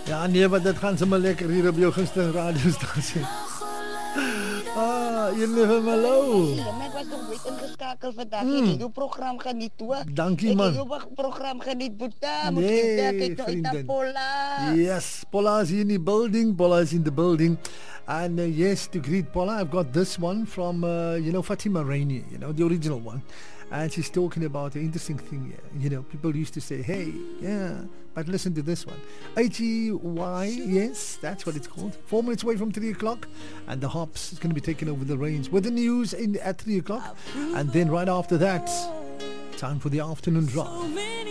Ja, nee, maar dat gaan ze maar lekker hier op jou gunsteling radiostasie. Jullie van Malo. Ik was nog nooit ingeschakeld vandaag. Ik heb jouw programma geniet, hoor. Dankie, man. Ik heb jouw programma geniet, Boeta. Moet Nee, je kijken, vrienden. Pola. Yes, Paula is in the building. Paula is in the building. And yes, to greet Paula, I've got this one from, Fatima Raini, the original one. And she's talking about an interesting thing. People used to say, hey, yeah, but listen to this one. HEY, yes, that's what it's called. 4 minutes away from 3 o'clock. And the Hops is going to be taking over the reins with the news at 3 o'clock. And then right after that, time for the afternoon drive.